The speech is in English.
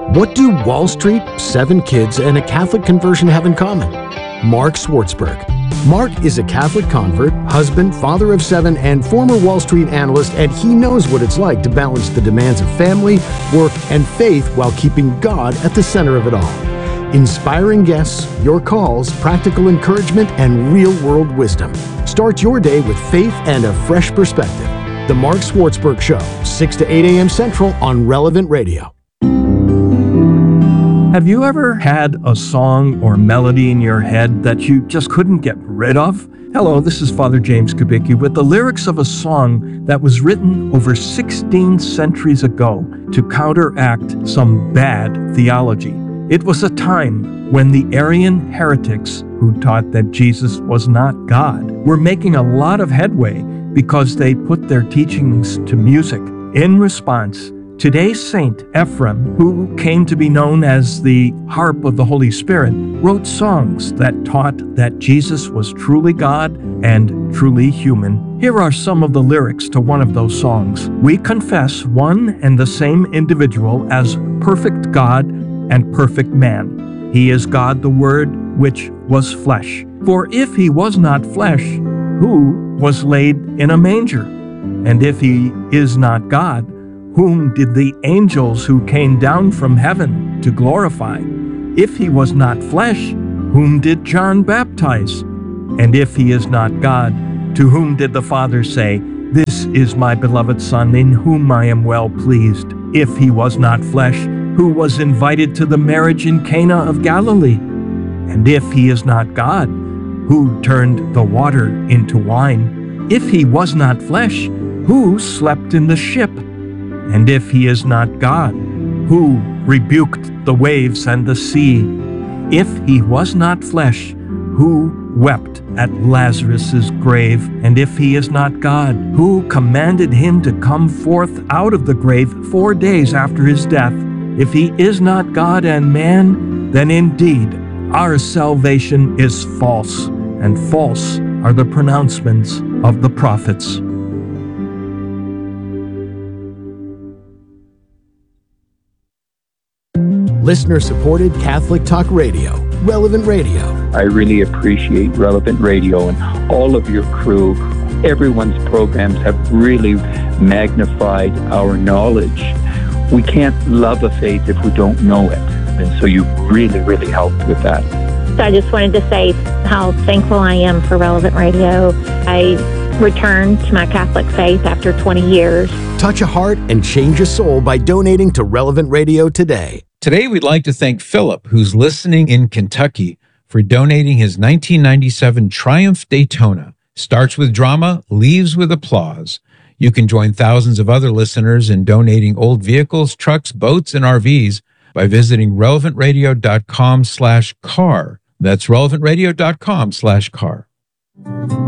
What do Wall Street, 7 kids, and a Catholic conversion have in common? Mark Swartzberg. Mark is a Catholic convert, husband, father of 7, and former Wall Street analyst, and he knows what it's like to balance the demands of family, work, and faith while keeping God at the center of it all. Inspiring guests, your calls, practical encouragement, and real-world wisdom. Start your day with faith and a fresh perspective. The Mark Swartzberg Show, 6 to 8 a.m. Central on Relevant Radio. Have you ever had a song or melody in your head that you just couldn't get rid of? Hello, this is Father James Kubicki with the lyrics of a song that was written over 16 centuries ago to counteract some bad theology. It was a time when the Arian heretics who taught that Jesus was not God were making a lot of headway because they put their teachings to music. In response, today's Saint Ephrem, who came to be known as the Harp of the Holy Spirit, wrote songs that taught that Jesus was truly God and truly human. Here are some of the lyrics to one of those songs. We confess one and the same individual as perfect God and perfect man. He is God the Word, which was flesh. For if he was not flesh, who was laid in a manger? And if he is not God, whom did the angels who came down from heaven to glorify? If he was not flesh, whom did John baptize? And if he is not God, to whom did the Father say, "This is my beloved Son, in whom I am well pleased"? If he was not flesh, who was invited to the marriage in Cana of Galilee? And if he is not God, who turned the water into wine? If he was not flesh, who slept in the ship? And if he is not God, who rebuked the waves and the sea? If he was not flesh, who wept at Lazarus' grave? And if he is not God, who commanded him to come forth out of the grave 4 days after his death? If he is not God and man, then indeed our salvation is false, and false are the pronouncements of the prophets. Listener-supported Catholic Talk Radio, Relevant Radio. I really appreciate Relevant Radio and all of your crew. Everyone's programs have really magnified our knowledge. We can't love a faith if we don't know it. And so you really, really helped with that. So I just wanted to say how thankful I am for Relevant Radio. I returned to my Catholic faith after 20 years. Touch a heart and change a soul by donating to Relevant Radio today. Today, we'd like to thank Philip, who's listening in Kentucky, for donating his 1997 Triumph Daytona. Starts with drama, leaves with applause. You can join thousands of other listeners in donating old vehicles, trucks, boats, and RVs by visiting relevantradio.com/car. That's relevantradio.com/car.